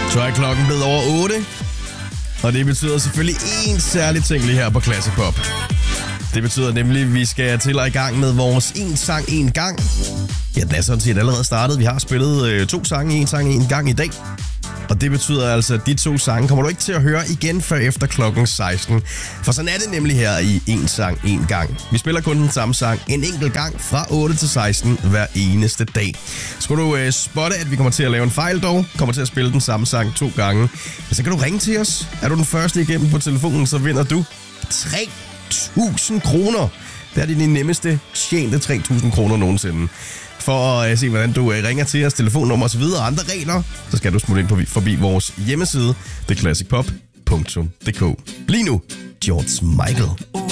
Så er klokken blevet over 8. Og det betyder selvfølgelig en særlig ting lige her på Classic Pop. Det betyder nemlig, at vi skal til og i gang med vores en sang, en gang. Ja, den er sådan set allerede startet. Vi har spillet 2 sange, en sang, en gang i dag. Og det betyder altså, at de 2 sange kommer du ikke til at høre igen før efter klokken 16. For sådan er det nemlig her i en sang, en gang. Vi spiller kun den samme sang en enkelt gang fra 8 til 16 hver eneste dag. Skulle du spotte, at vi kommer til at lave en fejl dog, kommer til at spille den samme sang 2 gange, så kan du ringe til os. Er du den første igennem på telefonen, så vinder du 3.000 kroner. Det er din nemmeste tjente 3.000 kroner nogensinde. For at se, hvordan du ringer til os, telefonnummer og så videre og andre regler, så skal du smutte ind forbi vores hjemmeside, theclassicpop.dk. Lige nu, George Michael.